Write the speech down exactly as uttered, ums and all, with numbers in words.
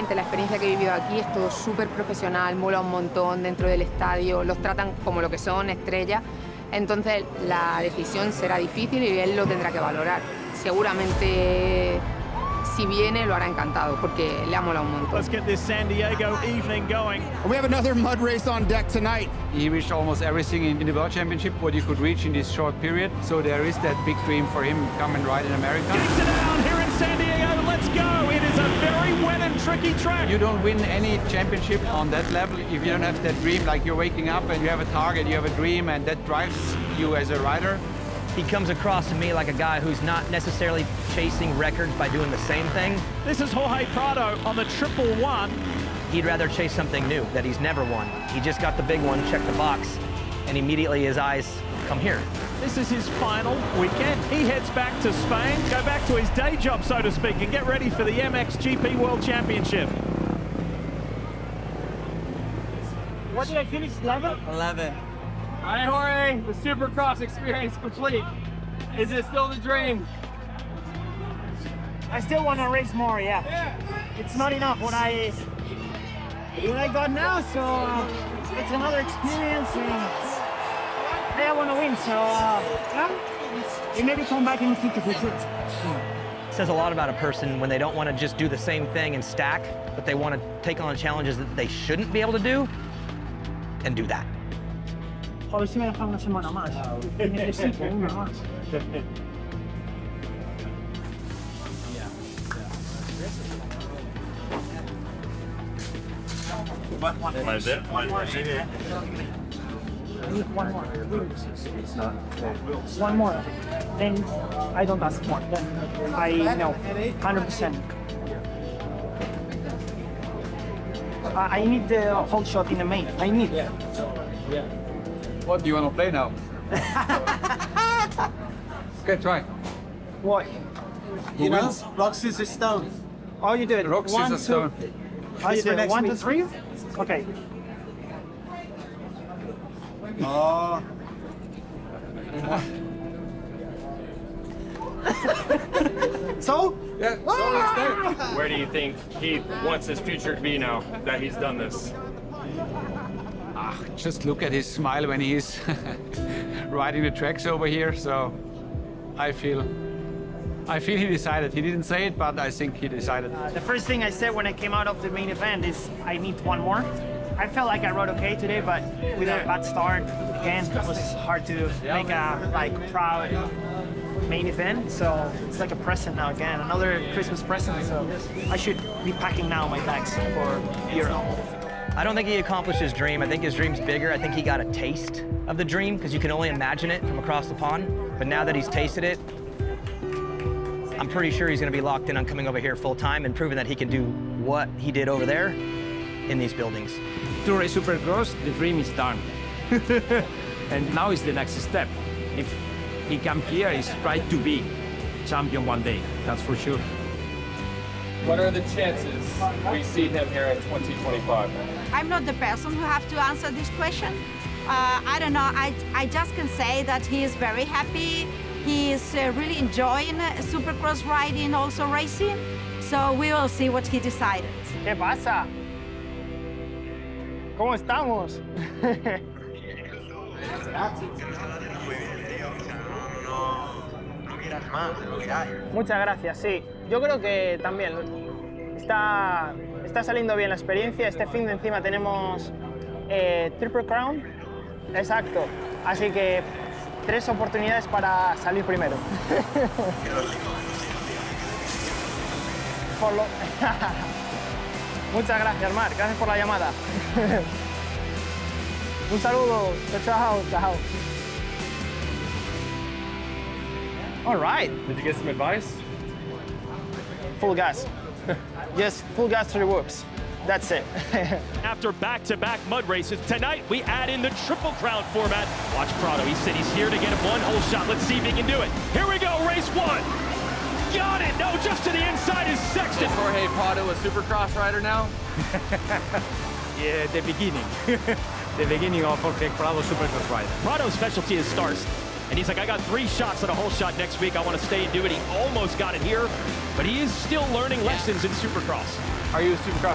sinceramente la experiencia que he vivido aquí es todo súper profesional, mola un montón dentro del estadio, los tratan como lo que son, estrellas. Entonces la decisión será difícil y él lo tendrá que valorar. Seguramente si viene lo hará encantado porque le ha molado un montón. Let's get this San Diego evening going. We have another mud race on deck tonight. He reached almost everything in, in the World Championship what you could reach in this short period. So there is that big dream for him come and ride in America. Gets it down here in San Diego. Let's go. It is a very wet and tricky track. You don't win any championship on that level if you don't have that dream, like you're waking up and you have a target, you have a dream, and that drives you as a rider. He comes across to me like a guy who's not necessarily chasing records by doing the same thing. This is Jorge Prado on the triple one. He'd rather chase something new that he's never won. He just got the big one, checked the box, and immediately his eyes come here. This is his final weekend. He heads back to Spain, go back to his day job, so to speak, and get ready for the M X G P World Championship. What did I finish, eleven? eleven. All right, Jorge, the Supercross experience complete. Is it still the dream? I still want to race more, yeah. yeah. It's not enough what I what I got now, so uh, it's another experience. And I want to win, so uh, yeah, maybe come back in the future for sure. It says a lot about a person when they don't want to just do the same thing and stack, but they want to take on challenges that they shouldn't be able to do and do that. A ver si me dejan una semana más. Necesito una más. One more. One more. One more. Then I don't ask more. Then I know. one hundred percent. I need the whole shot in the main. I need it. Yeah. What do you want to play now? Okay, try. What? You know, rock, scissors, stone. Oh, you do it. Rock, One, scissors, two. stone. How you do it? next One, two, week. three? Okay. Oh. So? Yeah, so it's there. Where do you think he wants his future to be now that he's done this? Ah, just look at his smile when he's riding the tracks over here. So I feel, I feel he decided. He didn't say it, but I think he decided. Uh, the first thing I said when I came out of the main event is I need one more. I felt like I rode okay today, but with a bad start, again, it was hard to make a like proud main event. So it's like a present now again, another Christmas present. So I should be packing now my bags for Europe. I don't think he accomplished his dream. I think his dream's bigger. I think he got a taste of the dream because you can only imagine it from across the pond. But now that he's tasted it, I'm pretty sure he's going to be locked in on coming over here full time and proving that he can do what he did over there in these buildings. To race Supercross, the dream is done. And now is the next step. If he come here, he's try to be champion one day, that's for sure. What are the chances we see him here in twenty twenty-five? I'm not the person who have to answer this question. Uh, I don't know. I, I just can say that he is very happy. He is uh, really enjoying uh, Supercross riding, also racing. So we will see what he decided. ¿Qué pasa? ¿Cómo estamos? Muchas gracias, sí. Yo creo que también está, está saliendo bien la experiencia. Este fin de encima tenemos eh, Triple Crown. Exacto. Así que tres oportunidades para salir primero. Por lo... Muchas gracias, Marc. Gracias por la llamada. Un saludo. Chao, chao. All right. Did you get some advice? Full gas. Just full gas to the whoops. That's it. After back-to-back mud races, tonight we add in the Triple Crown format. Watch Prado, he said he's here to get him one whole shot. Let's see if he can do it. Here we go, race one. Got it, no, just to the inside is Sexton. Is Jorge Prado a Supercross rider now? Yeah, the beginning. The beginning of Jorge Prado Supercross rider. Prado's specialty is starts. And he's like, I got three shots at a whole shot next week. I want to stay and do it. He almost got it here, but he is still learning lessons in Supercross. Are you a Supercross